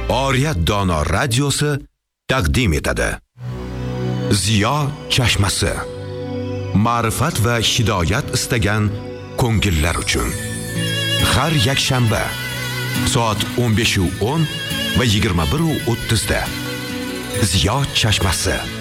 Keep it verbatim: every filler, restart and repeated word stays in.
Oriyat dono radiosi taqdim etadi. Ziyo chashmasi. Ma'rifat va hidoyat istagan ko'ngillar uchun. Har yakshanba soat o'n besh o'n va yigirma bir o'ttiz da Ziyo chashmasi.